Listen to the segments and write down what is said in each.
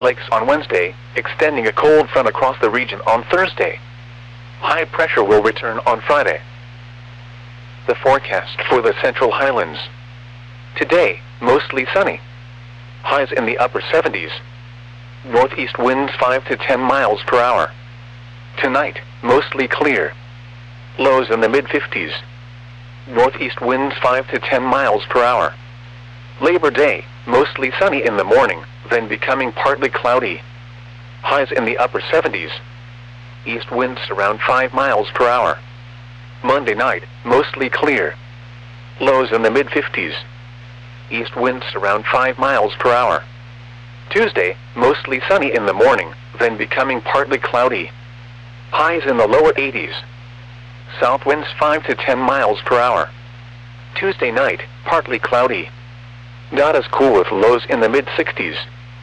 Lakes on Wednesday, extending a cold front across the region on Thursday. High pressure will return on Friday. The forecast for the Central Highlands. Today, mostly sunny. Highs in the upper 70s. Northeast winds 5 to 10 miles per hour. Tonight, mostly clear. Lows in the mid-50s. Northeast winds 5 to 10 miles per hour. Labor Day, mostly sunny in the morning, then becoming partly cloudy. Highs in the upper 70s. East winds around 5 miles per hour. Monday night, mostly clear. Lows in the mid-50s. East winds around 5 miles per hour. Tuesday, mostly sunny in the morning, then becoming partly cloudy. Highs in the lower 80s. South winds 5 to 10 miles per hour. Tuesday night, partly cloudy. Not as cool with lows in the mid-60s.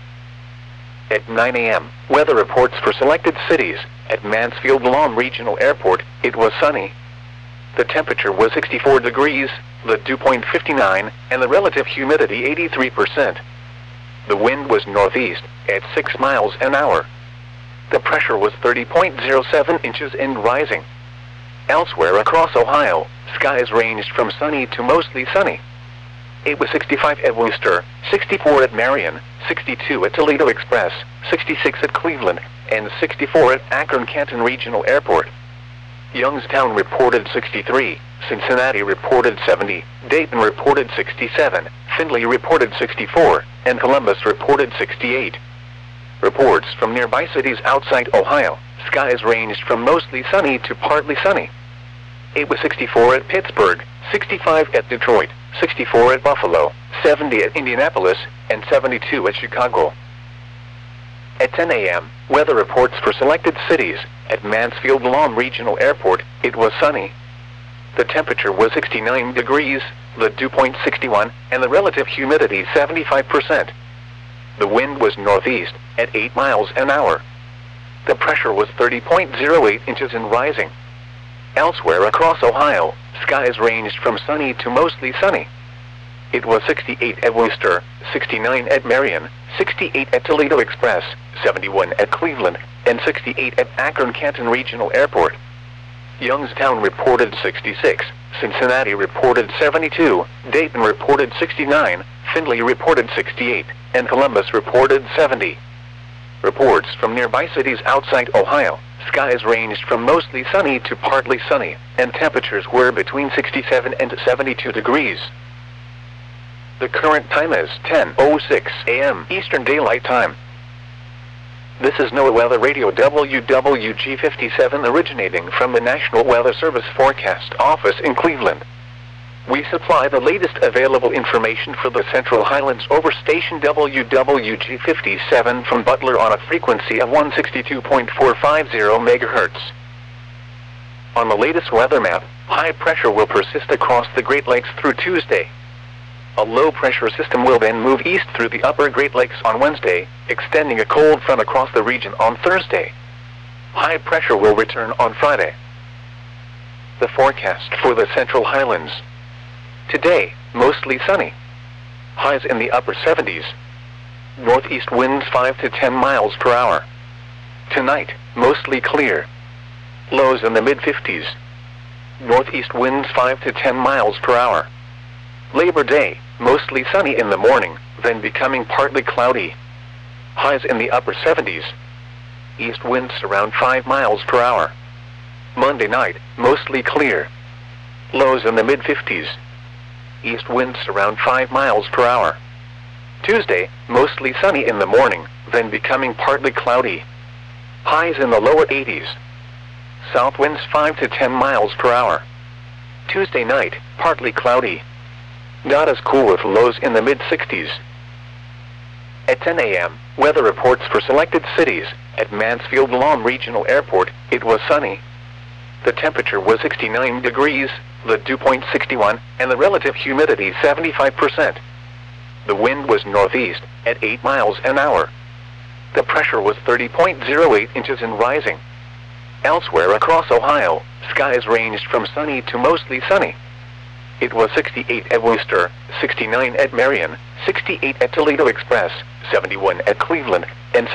At 9 a.m., weather reports for selected cities. At Mansfield Lawn Regional Airport, it was sunny. The temperature was 64 degrees, the dew point 59, and the relative humidity 83%. The wind was northeast, at 6 miles an hour. The pressure was 30.07 inches and rising. Elsewhere across Ohio, skies ranged from sunny to mostly sunny. It was 65 at Wooster, 64 at Marion, 62 at Toledo Express, 66 at Cleveland, and 64 at Akron-Canton Regional Airport. Youngstown reported 63, Cincinnati reported 70, Dayton reported 67, Findlay reported 64, and Columbus reported 68. Reports from nearby cities outside Ohio, skies ranged from mostly sunny to partly sunny. It was 64 at Pittsburgh, 65 at Detroit, 64 at Buffalo, 70 at Indianapolis, and 72 at Chicago. At 10 a.m., weather reports for selected cities. At Mansfield Lawn Regional Airport, it was sunny. The temperature was 69 degrees, the dew point 61, and the relative humidity 75%. The wind was northeast, at 8 miles an hour. The pressure was 30.08 inches and rising. Elsewhere across Ohio, skies ranged from sunny to mostly sunny. It was 68 at Wooster, 69 at Marion, 68 at Toledo Express, 71 at Cleveland, and 68 at Akron-Canton Regional Airport. Youngstown reported 66, Cincinnati reported 72, Dayton reported 69, Findlay reported 68, and Columbus reported 70. Reports from nearby cities outside Ohio, skies ranged from mostly sunny to partly sunny, and temperatures were between 67 and 72 degrees. The current time is 10:06 a.m. Eastern Daylight Time. This is NOAA Weather Radio WWG57 originating from the National Weather Service Forecast Office in Cleveland. We supply the latest available information for the Central Highlands over station WWG57 from Butler on a frequency of 162.450 MHz. On the latest weather map, high pressure will persist across the Great Lakes through Tuesday. A low-pressure system will then move east through the upper Great Lakes on Wednesday, extending a cold front across the region on Thursday. High pressure will return on Friday. The forecast for the Central Highlands. Today, mostly sunny. Highs in the upper 70s. Northeast winds 5 to 10 miles per hour. Tonight, mostly clear. Lows in the mid-50s. Northeast winds 5 to 10 miles per hour. Labor Day, mostly sunny in the morning, then becoming partly cloudy. Highs in the upper 70s. East winds around 5 miles per hour. Monday night, mostly clear. Lows in the mid-50s. East winds around 5 miles per hour. Tuesday, mostly sunny in the morning, then becoming partly cloudy. Highs in the lower 80s. South winds 5 to 10 miles per hour. Tuesday night, partly cloudy. Not as cool with lows in the mid-60s. At 10 a.m., weather reports for selected cities. At Mansfield Lawn Regional Airport, it was sunny. The temperature was 69 degrees, the dew point 61, and the relative humidity 75%. The wind was northeast, at 8 miles an hour. The pressure was 30.08 inches and rising. Elsewhere across Ohio, skies ranged from sunny to mostly sunny. It was 68 at Wooster, 69 at Marion, 68 at Toledo Express, 71 at Cleveland, and